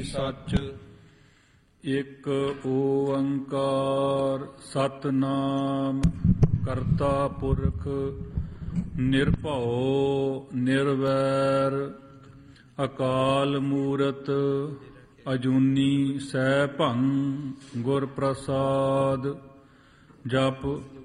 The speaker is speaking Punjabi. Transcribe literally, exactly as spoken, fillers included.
ਸੱਚ। ਇਕ ਓੰਕਾਰ ਸਤਿਨਾਮ ਕਰਤਾ ਪੁਰਖ ਨਿਰਭਉ ਨਿਰਵੈਰ ਅਕਾਲ ਮੂਰਤ ਅਜੂਨੀ ਸੈਭੰ ਗੁਰ ਪ੍ਰਸਾਦ। ਜਪ